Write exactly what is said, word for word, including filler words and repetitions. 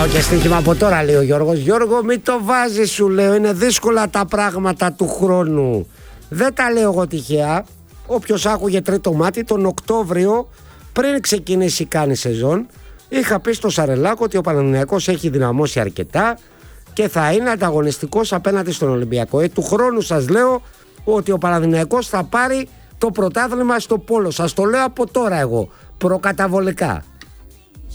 πάω και στοίχημα από τώρα, λέει ο Γιώργος. Γιώργο, μην το βάζεις, σου λέω. Είναι δύσκολα τα πράγματα του χρόνου. Δεν τα λέω εγώ τυχαία. Όποιος άκουγε τρίτο μάτι, τον Οκτώβριο, πριν ξεκινήσει καν η σεζόν, είχα πει στο Σαρελάκο ότι ο Παναθηναϊκός έχει δυναμώσει αρκετά και θα είναι ανταγωνιστικός απέναντι στον Ολυμπιακό. Ε, του χρόνου σας λέω ότι ο Παναθηναϊκός θα πάρει το πρωτάθλημα στο Πόλο. Σας το λέω από τώρα εγώ, προκαταβολικά.